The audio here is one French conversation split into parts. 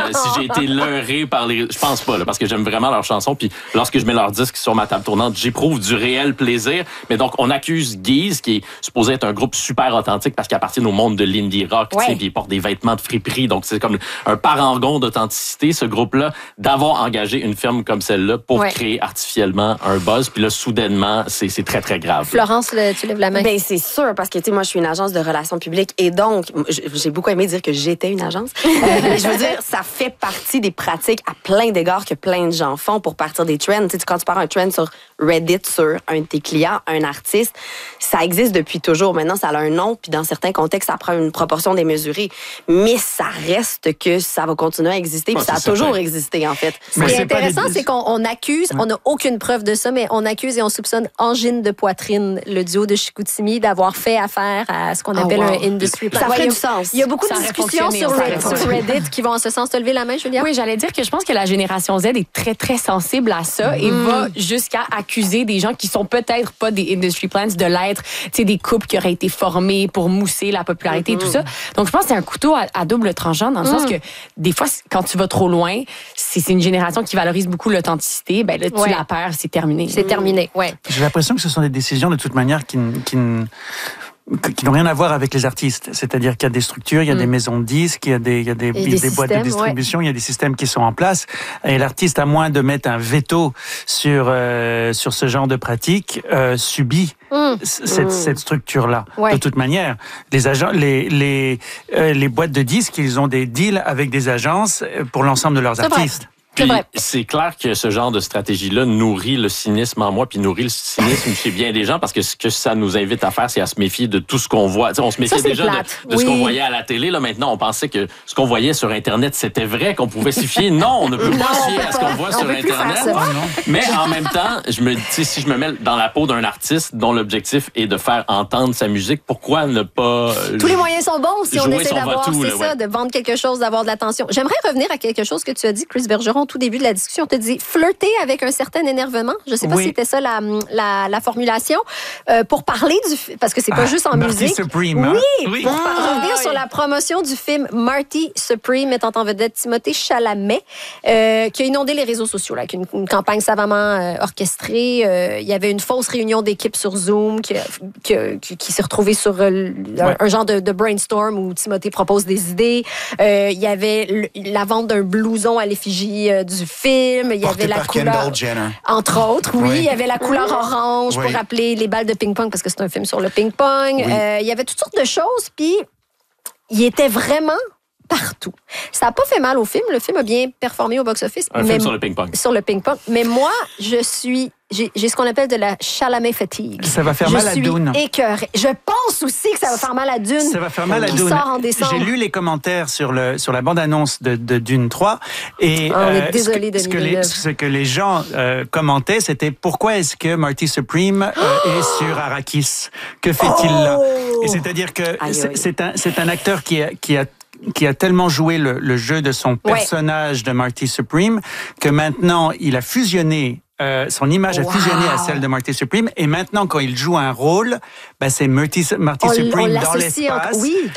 si j'ai été leurré par les... Je pense pas, là, parce que j'aime vraiment leurs chansons. Puis lorsque je mets leur disque sur ma table tournante, j'éprouve du réel plaisir. Mais donc, on accuse Geese, qui est supposé être un groupe super authentique parce qu'il appartient au monde de l'indie rock, puis il porte des vêtements de friperie. Donc, c'est comme un parangon d'authenticité, ce groupe-là, d'avoir engagé une firme comme celle-là pour créer artificiellement un buzz. Puis là, soudainement, c'est très, très grave. Florence, tu lèves la main. Ben c'est sûr, parce que, tu sais, moi, je suis une agence de relations publiques et donc, j'ai beaucoup aimé dire que j'étais une agence. Je veux dire, ça fait partie des pratiques à plein d'égards que plein de gens font pour partir des trends. Tu sais, quand tu pars un trend sur Reddit, sur un de tes clients, un artiste, ça existe depuis toujours. Maintenant, ça a un nom, puis dans certains contextes, ça prend une proportion démesurée. Mais ça reste que ça va continuer à exister, puis ça a toujours existé, en fait. Ce qui est intéressant, c'est qu'on accuse, on n'a aucune preuve de ça, mais on accuse et on soupçonne Angine de Poitrine, le duo de Chicoutimi, d'avoir fait affaire à ce qu'on appelle un industry plan. Ça ferait du sens. Il y a beaucoup de discussions sur Reddit qui vont en ce sens. Te lever la main, Julia? Oui, j'allais dire que je pense que la génération Z est très, très sensible à ça et va jusqu'à accuser des gens qui sont peut-être pas des industry plants de l'être, tu sais, des couples qui auraient été formés pour mousser la popularité et tout ça. Donc, je pense que c'est un couteau à double tranchant dans le sens que des fois, quand tu vas trop loin, c'est une génération qui valorise beaucoup l'authenticité, ben là, tu la perds, c'est terminé. C'est terminé, J'ai l'impression que ce sont des décisions, de toute manière, qui n'ont rien à voir avec les artistes. C'est-à-dire qu'il y a des structures, il y a des maisons de disques, il y a des boîtes de distribution, il y a des systèmes qui sont en place. Et l'artiste, à moins de mettre un veto sur ce genre de pratique, subit cette structure-là. De toute manière, les boîtes de disques, ils ont des deals avec des agences pour l'ensemble de leurs artistes. Puis, c'est clair que ce genre de stratégie-là nourrit le cynisme en moi, puis nourrit le cynisme chez bien des gens, parce que ce que ça nous invite à faire, c'est à se méfier de tout ce qu'on voit. T'sais, on se méfiait déjà de ce qu'on voyait à la télé. Là, maintenant, on pensait que ce qu'on voyait sur Internet, c'était vrai, qu'on pouvait s'y fier. Non, on ne peut pas se fier à ce qu'on voit sur Internet. Mais en même temps, je me dis, si je me mets dans la peau d'un artiste dont l'objectif est de faire entendre sa musique, pourquoi ne pas... Tous les moyens sont bons si on essaie d'avoir, de vendre quelque chose, d'avoir de l'attention. J'aimerais revenir à quelque chose que tu as dit, Chris Bergeron, au tout début de la discussion. On te dit flirter avec un certain énervement. Je ne sais pas si c'était ça la formulation. Pour parler du... Parce que c'est pas juste en Marty musique. Supreme, Oui, pour revenir sur la promotion du film Marty Supreme, mettant en vedette Timothée Chalamet, qui a inondé les réseaux sociaux, là, avec une campagne savamment orchestrée. Il y avait une fausse réunion d'équipe sur Zoom qui s'est retrouvée sur un genre de brainstorm où Timothée propose des idées. Il y avait la vente d'un blouson à l'effigie du film. Il y avait la couleur... Entre autres, il y avait la couleur orange pour rappeler les balles de ping-pong parce que c'est un film sur le ping-pong. Il y avait toutes sortes de choses, puis il était vraiment partout. Ça n'a pas fait mal au film. Le film a bien performé au box-office. Un film sur le ping-pong. Sur le ping-pong. Mais moi, j'ai ce qu'on appelle de la Chalamet fatigue. Ça va faire mal à Dune. Je suis écœurée. Je pense aussi que ça va faire mal à Dune. Ça va faire mal à Dune. Sort en décembre. J'ai lu les commentaires sur la bande-annonce de Dune 3 et on est désolé de ce que les gens commentaient, c'était pourquoi est-ce que Marty Supreme est sur Arrakis? Que fait-il là? Et c'est-à-dire que c'est un acteur qui a tellement joué le jeu de son personnage de Marty Supreme que maintenant il a fusionné. Son image a fusionné à celle de Marty Supreme et maintenant quand il joue un rôle, c'est Marty Supreme dans l'espace.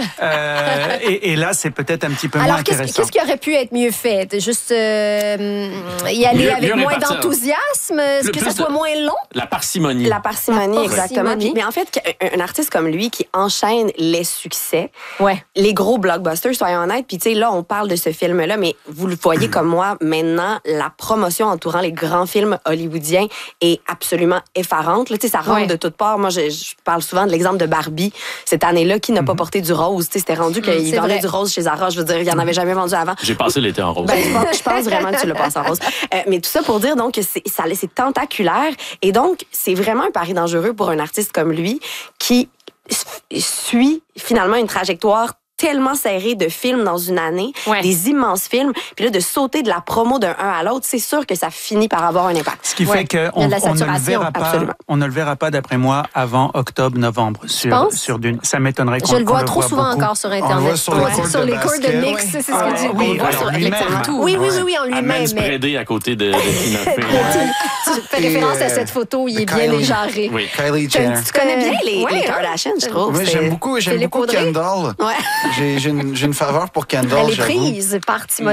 Et là c'est peut-être un petit peu moins intéressant. Alors qu'est-ce qui aurait pu être mieux fait? Juste y aller avec moins d'enthousiasme, que ça soit moins long? La parcimonie. La parcimonie, exactement. Mais en fait, un artiste comme lui qui enchaîne les succès, les gros blockbusters, soyons honnêtes, puis tu sais, là on parle de ce film-là, mais vous le voyez comme moi, maintenant, la promotion entourant les grands films hollywoodien est absolument effarante. Là, ça rentre de toutes parts. Moi, je parle souvent de l'exemple de Barbie. Cette année-là, qui n'a pas porté du rose? C'était rendu qu'il vendait du rose chez Zara. Je veux dire, il n'en avait jamais vendu avant. J'ai passé l'été en rose. Je pense vraiment que tu l'as passé en rose. Mais tout ça pour dire donc que c'est tentaculaire. Et donc, c'est vraiment un pari dangereux pour un artiste comme lui qui suit finalement une trajectoire tellement serré de films dans une année, des immenses films, puis là, de sauter de la promo d'un à l'autre, c'est sûr que ça finit par avoir un impact. Ce qui fait qu'on ne le verra pas, d'après moi, avant octobre-novembre sur Dune. Ça m'étonnerait qu'on Je le vois trop souvent encore sur Internet. On le voit sur les cours de mix, c'est ce que tu dis. Oui, en lui-même. Oui, en lui-même. Spreadé à côté de Tina Fey. Tu fais référence à cette photo, il est bien éjaré. Oui. Kylie Jenner. Tu connais bien les Kardashians, je trouve. Oui, j'aime beaucoup Kendall. J'ai une faveur pour Kendall. Elle est prise par Timothée.